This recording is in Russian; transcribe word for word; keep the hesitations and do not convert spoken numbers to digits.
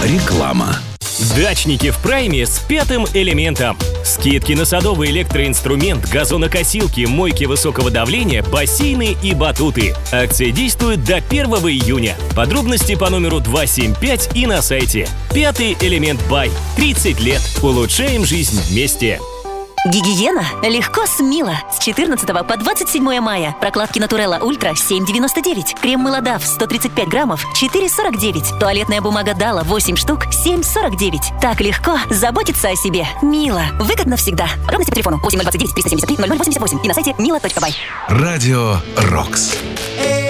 Реклама. Дачники в прайме с пятым элементом. Скидки на садовый электроинструмент, газонокосилки, мойки высокого давления, бассейны и батуты. Акция действует до первого июня. Подробности по номеру два семь пять и на сайте. Пятый элемент Бай. тридцать лет. Улучшаем жизнь вместе. Гигиена легко с Мила. С четырнадцатого по двадцать седьмое мая. Прокладки Натурелла Ультра семь девяносто девять. Крем-мыло Дав сто тридцать пять граммов четыре сорок девять. Туалетная бумага Дала восемь штук семь сорок девять. Так легко заботиться о себе. Мила. Выгодно всегда. Подробности по телефону восемь ноль двадцать девять триста семьдесят три ноль ноль восемьдесят восемь и на сайте мила точка бай. Радио Рокс.